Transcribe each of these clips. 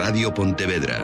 Radio Pontevedra.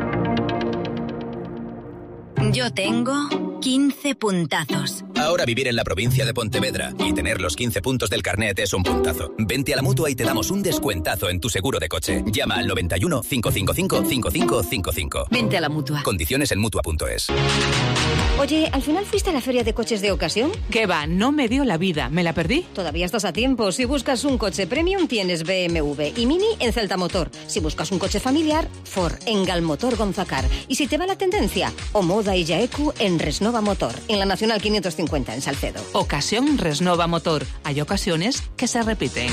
Yo tengo 15 puntazos. Ahora vivir en la provincia de Pontevedra y tener los 15 puntos del carnet es un puntazo. Vente a la Mutua y te damos un descuentazo en tu seguro de coche. Llama al 91 555 5555. Vente a la Mutua. Condiciones en Mutua.es. Oye, ¿al final fuiste a la feria de coches de ocasión? ¿Qué va? No me dio la vida. ¿Me la perdí? Todavía estás a tiempo. Si buscas un coche premium, tienes BMW y Mini en Celta Motor. Si buscas un coche familiar, Ford en Galmotor Gonzacar. Y si te va la tendencia, Omoda y Yaeku en Resnova Motor, en la Nacional 550 en Salcedo. Ocasión Resnova Motor. Hay ocasiones que se repiten.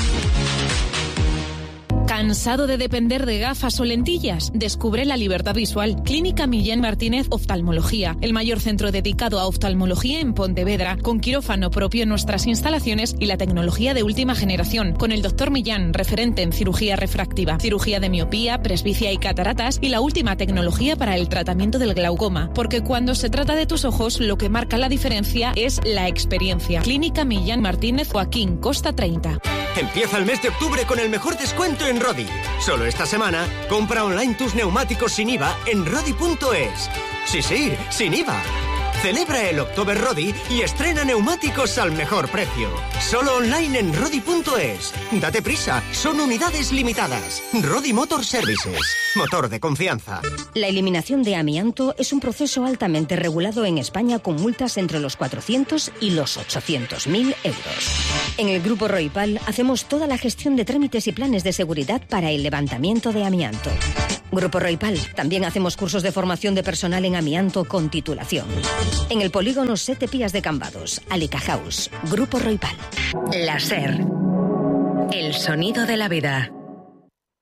¿Cansado de depender de gafas o lentillas? Descubre la libertad visual. Clínica Millán Martínez Oftalmología, el mayor centro dedicado a oftalmología en Pontevedra, con quirófano propio en nuestras instalaciones y la tecnología de última generación, con el Dr. Millán, referente en cirugía refractiva, cirugía de miopía, presbicia y cataratas y la última tecnología para el tratamiento del glaucoma, porque cuando se trata de tus ojos, lo que marca la diferencia es la experiencia. Clínica Millán Martínez, Joaquín Costa 30. Empieza el mes de octubre con el mejor descuento en Rodi. Solo esta semana, compra online tus neumáticos sin IVA en Rodi.es. Sí, sin IVA. Celebra el October Rodi y estrena neumáticos al mejor precio. Solo online en Rodi.es. Date prisa, son unidades limitadas. Rodi Motor Services. Motor de confianza. La eliminación de amianto es un proceso altamente regulado en España con multas entre los 400 y los 800.000 euros. En el Grupo Roipal hacemos toda la gestión de trámites y planes de seguridad para el levantamiento de amianto. Grupo Roipal, también hacemos cursos de formación de personal en amianto con titulación. En el polígono Sete Pías de Cambados, Alica House, Grupo Roipal. La SER. El sonido de la vida.